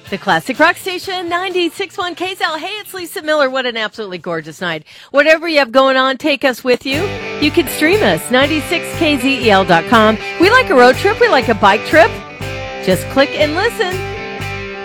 The Classic Rock Station, 96.1 KZL. Hey, it's Lisa Miller. What an absolutely gorgeous night. Whatever you have going on, take us with you. You can stream us, 96kzel.com. We like a road trip. We like a bike trip. Just click and listen.